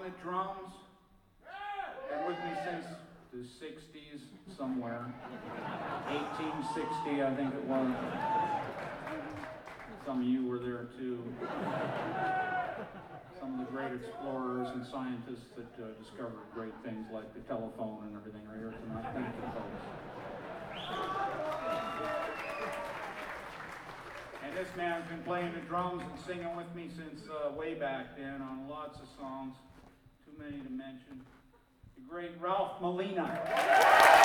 the drums. Been with me since the 60s somewhere. 1860, I think it was. Some of you were there too. Some of the great explorers and scientists that discovered great things like the telephone and everything are here tonight. Thank you, folks. And this man's been playing the drums and singing with me since way back then on lots of songs. Too many to mention. The great Ralph Molina.